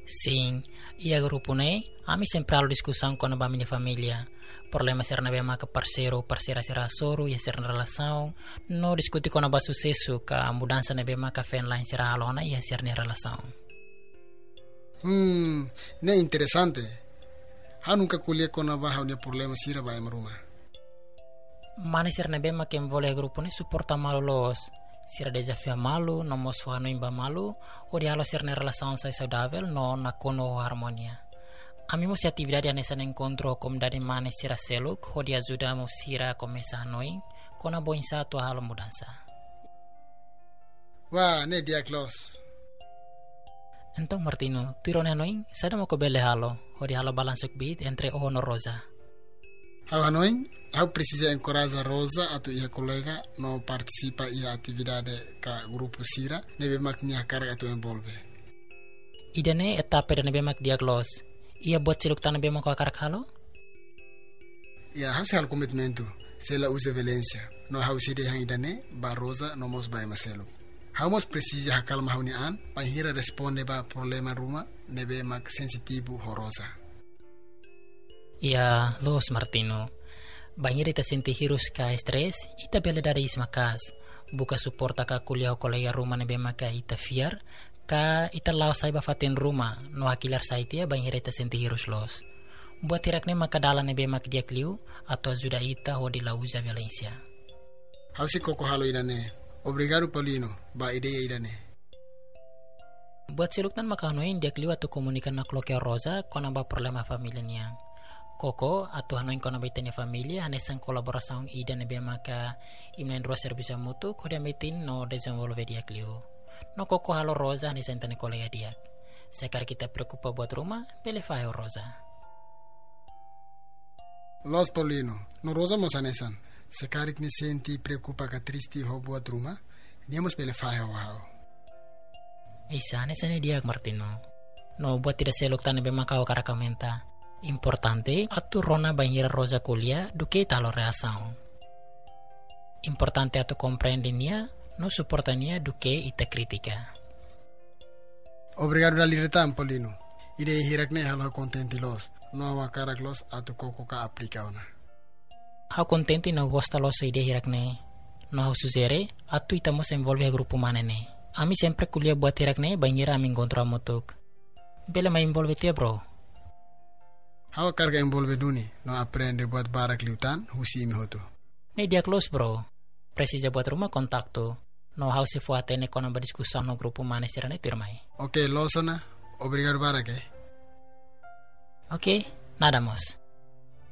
Sim, ia grupo ne, ami sempre alo discussão com a minha família. Problema ser na bema que parceira será soro e ser na relação. No discutir com a sucesso que a mudança na bema que fen lá em será alona e ser na relação. Ne interessante. Ha nunca colher com a barra o problema sira vai maruma. Mana ser na bema que envolve grupo ne suporta malo los. Sira desafio malu, no mos fo imba malu, o dialo ser na relação sai saudável, no na kono harmonia. Amimos atividade nessa encontro como dari mana sira seluk, o dia ajuda mo sira começar noi, com a boa insato a halo mudança. Wah, ne dia close. Então Martino, tu irone noi, sada mo ko bele halo, o di halo balansuk bit entre o no Rosa. Hau precisa encorajar Rosa atau ia colega no participa ia atividade ka grupo sira, nebe mak minha carga tu envolve. Idane etapa da nebe mak diaglos. Ia buat siluk tanah nebe mak akarak halo? Ya, hau hal komitmentu, sela usa violência. No hau side hang idane ba Rosa no mos ba maselo. Hau mos precisa hakal mahuni an, panhira responde ba problema ruma nebe mak sensitivo ho Rosa. Ya, los Martino. Banhir ita senti hirus ka stres, ita bela dari isma kas. Buka suporta ka kuliah kolega rumah nebe maka ita fiar, ka ita lao saiba fatin rumah, no akilar saitia banhir ita senti hirus los. Buat tirakne maka dala nebe mak dia kliu, atau ajuda ita ho di lauza violência. Hausi koko halo idane. Obrigado Paulino, ba ideia idane. Buat siluktan maka hanoin dia kliu atau komunikan na kloke Rosa kona ba problema familia niang. Koko atau hanoin kona baitanya familia hanesan kolaboração ida nebe maka imnen dua serviço mutu kodia metin no desenvolve dia kliu. No koko halo Rosa hanesan tane kolega dia. Sekar kita preocupa buat rumah, bele faio Rosa. Los Paulino, no Rosa mosanesan. Sekarik ni senti preocupa ka tristi ho buat rumah, dia mos bele faio hao. Isa hanesan dia Martino. No buat tidak seluk tane be maka karakamenta. Importante atu rona banhira Rosa kuliah duke talo reação. Importante atu compreendinia no suportania duke ita kritika. Obrigado da liretan Paulino. Ide hirakne halo contenti los. No awa karak los atu koko ka aplika ona. Hau contenti no gosta los ide hirakne. No hau suzere atu ita mos envolve grupo manene. Ami sempre kuliah buat hirakne banhira ami encontro amotuk. Bele ma envolve tia bro. Hau carga envolve duni, no aprende buat barak liutan, husi mi hotu. Ne dia close bro. Precisa buat rumah kontaktu. No hau se fuate ne kona berdiskussão no grupo mane sirane turmai. Okay, losona. Obrigado barak Okay, nada mos.